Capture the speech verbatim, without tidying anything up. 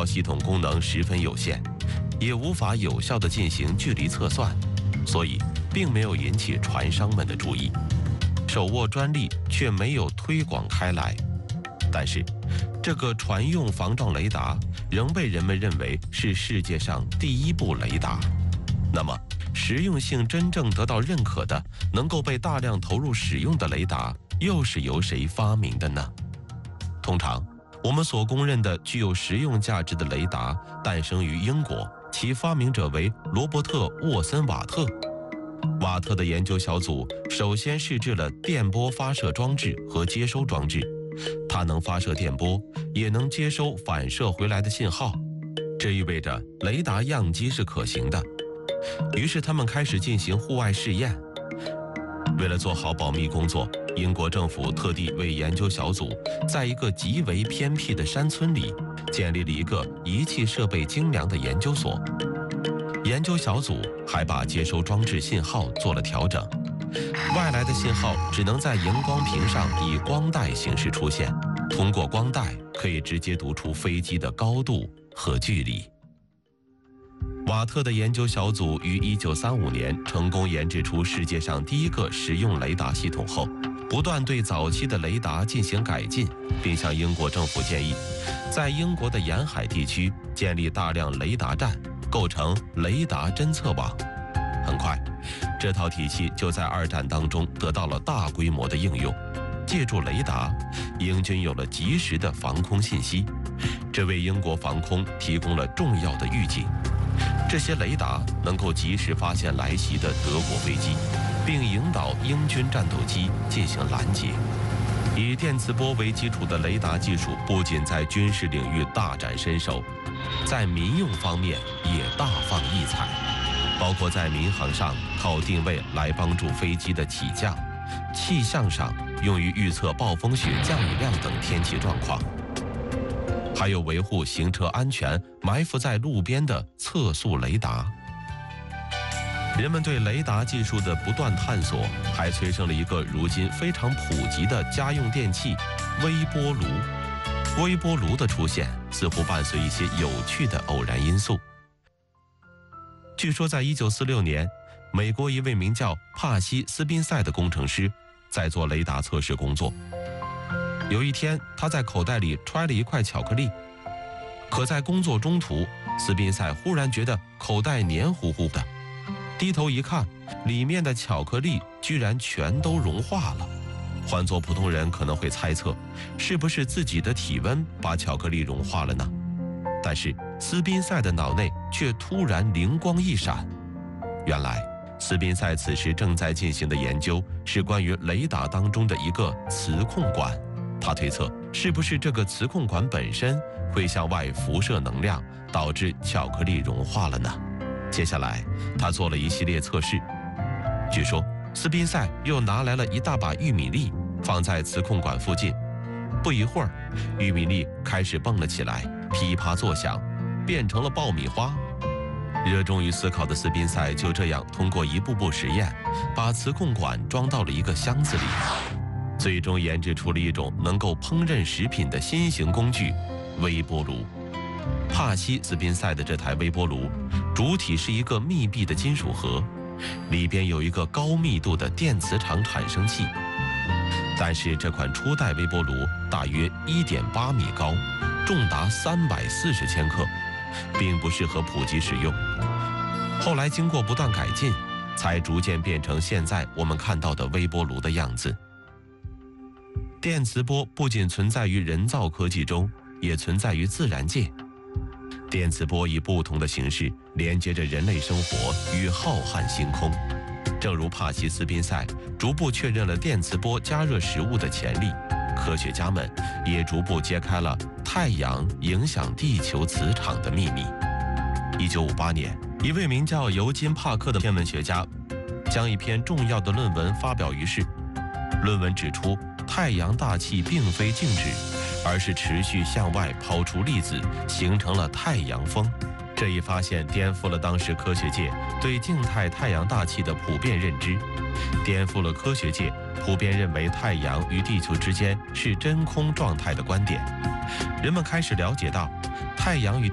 道系统功能十分有限，也无法有效地进行距离测算，所以并没有引起船商们的注意，手握专利却没有推广开来。但是，这个船用防撞雷达仍被人们认为是世界上第一部雷达。那么，实用性真正得到认可的、能够被大量投入使用的雷达，又是由谁发明的呢？通常，我们所公认的具有实用价值的雷达诞生于英国，其发明者为罗伯特·沃森·瓦特。瓦特的研究小组首先试制了电波发射装置和接收装置，它能发射电波，也能接收反射回来的信号，这意味着雷达样机是可行的。于是他们开始进行户外试验。为了做好保密工作，英国政府特地为研究小组在一个极为偏僻的山村里建立了一个仪器设备精良的研究所。研究小组还把接收装置信号做了调整，外来的信号只能在荧光屏上以光带形式出现，通过光带可以直接读出飞机的高度和距离。瓦特的研究小组于一九三五年成功研制出世界上第一个实用雷达系统后，不断对早期的雷达进行改进，并向英国政府建议，在英国的沿海地区建立大量雷达站，构成雷达侦测网。很快，这套体系就在二战当中得到了大规模的应用。借助雷达，英军有了及时的防空信息，这为英国防空提供了重要的预警。这些雷达能够及时发现来袭的德国飞机，并引导英军战斗机进行拦截。以电磁波为基础的雷达技术不仅在军事领域大展身手，在民用方面也大放异彩，包括在民航上靠定位来帮助飞机的起降，气象上用于预测暴风雪降雨量等天气状况，还有维护行车安全埋伏在路边的测速雷达。人们对雷达技术的不断探索，还催生了一个如今非常普及的家用电器——微波炉。微波炉的出现似乎伴随一些有趣的偶然因素。据说在一九四六年，美国一位名叫帕西·斯宾塞的工程师在做雷达测试工作。有一天，他在口袋里揣了一块巧克力，可在工作中途，斯宾塞忽然觉得口袋黏糊糊的，低头一看，里面的巧克力居然全都融化了。换做普通人可能会猜测，是不是自己的体温把巧克力融化了呢？但是斯宾塞的脑内却突然灵光一闪，原来斯宾塞此时正在进行的研究是关于雷达当中的一个磁控管。他推测，是不是这个磁控管本身会向外辐射能量，导致巧克力融化了呢？接下来，他做了一系列测试。据说，斯宾塞又拿来了一大把玉米粒，放在磁控管附近。不一会儿，玉米粒开始蹦了起来，噼啪作响，变成了爆米花。热衷于思考的斯宾塞就这样通过一步步实验，把磁控管装到了一个箱子里。最终研制出了一种能够烹饪食品的新型工具——微波炉。帕西·斯宾塞的这台微波炉，主体是一个密闭的金属盒，里边有一个高密度的电磁场产生器。但是这款初代微波炉大约 一点八米高，重达三百四十千克，并不适合普及使用。后来经过不断改进，才逐渐变成现在我们看到的微波炉的样子。电磁波不仅存在于人造科技中，也存在于自然界。电磁波以不同的形式连接着人类生活与浩瀚星空。正如帕西斯宾塞逐步确认了电磁波加热食物的潜力，科学家们也逐步揭开了太阳影响地球磁场的秘密。一九五八年，一位名叫尤金·帕克的天文学家将一篇重要的论文发表于世。论文指出，太阳大气并非静止，而是持续向外抛出粒子，形成了太阳风。这一发现颠覆了当时科学界对静态太阳大气的普遍认知，颠覆了科学界普遍认为太阳与地球之间是真空状态的观点。人们开始了解到，太阳与